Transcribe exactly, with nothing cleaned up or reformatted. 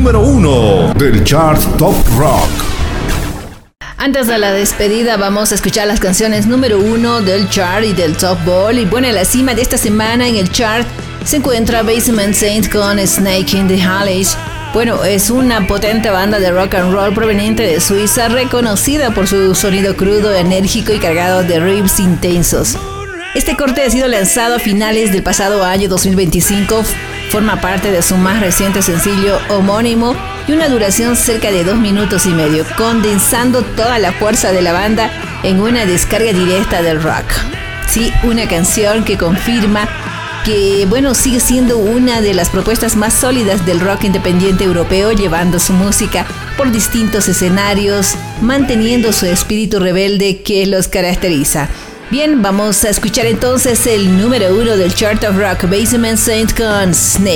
número uno del chart Top Rock. Antes de la despedida vamos a escuchar las canciones número uno del chart y del Top Ball. Y bueno, en la cima de esta semana en el chart se encuentra Basement Saint con Snake in the Alleys. Bueno, es una potente banda de rock and roll proveniente de Suiza, reconocida por su sonido crudo, enérgico y cargado de riffs intensos. Este corte ha sido lanzado a finales del pasado año dos mil veinticinco, forma parte de su más reciente sencillo homónimo y una duración cerca de dos minutos y medio, condensando toda la fuerza de la banda en una descarga directa del rock. Sí, una canción que confirma que, bueno, sigue siendo una de las propuestas más sólidas del rock independiente europeo, llevando su música por distintos escenarios, manteniendo su espíritu rebelde que los caracteriza. Bien, vamos a escuchar entonces el número uno del Chart of Rock, Basement Saint con Snake.